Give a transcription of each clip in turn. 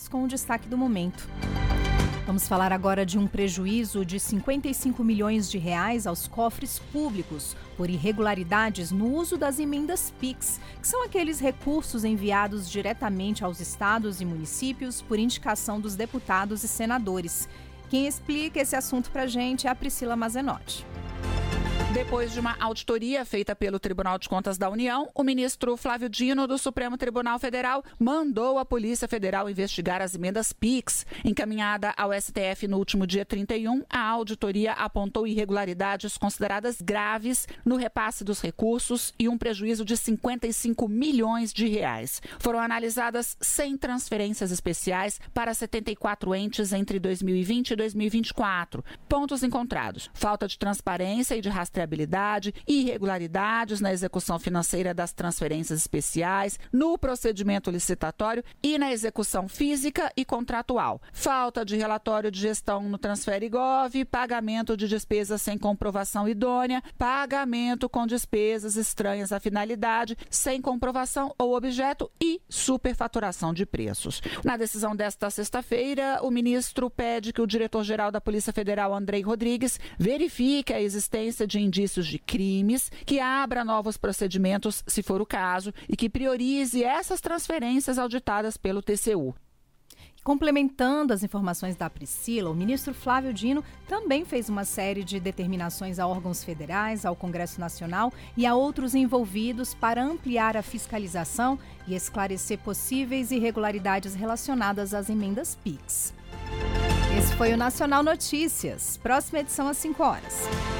Vamos com o destaque do momento. Vamos falar agora de um prejuízo de 55 milhões de reais aos cofres públicos por irregularidades no uso das emendas PIX, que são aqueles recursos enviados diretamente aos estados e municípios por indicação dos deputados e senadores. Quem explica esse assunto para a gente é a Priscila Mazenotti. Depois de uma auditoria feita pelo Tribunal de Contas da União, o ministro Flávio Dino, do Supremo Tribunal Federal, mandou a Polícia Federal investigar as emendas PIX. Encaminhada ao STF no último dia 31, a auditoria apontou irregularidades consideradas graves no repasse dos recursos e um prejuízo de 55 milhões de reais. Foram analisadas 100 transferências especiais para 74 entes entre 2020 e 2024. Pontos encontrados: falta de transparência e de rastreamento, irregularidades na execução financeira das transferências especiais, no procedimento licitatório e na execução física e contratual, falta de relatório de gestão no Transfere-Gov, pagamento de despesas sem comprovação idônea, pagamento com despesas estranhas à finalidade, sem comprovação ou objeto e superfaturação de preços. Na decisão desta sexta-feira, o ministro pede que o diretor-geral da Polícia Federal, Andrei Rodrigues, verifique a existência de indícios de crimes, que abra novos procedimentos, se for o caso, e que priorize essas transferências auditadas pelo TCU. Complementando as informações da Priscila, o ministro Flávio Dino também fez uma série de determinações a órgãos federais, ao Congresso Nacional e a outros envolvidos para ampliar a fiscalização e esclarecer possíveis irregularidades relacionadas às emendas PIX. Esse foi o Nacional Notícias. Próxima edição às 5 horas.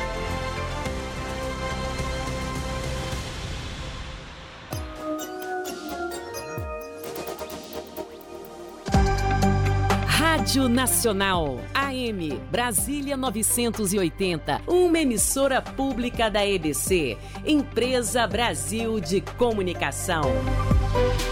Rádio Nacional, AM, Brasília 980, uma emissora pública da EBC, Empresa Brasil de Comunicação.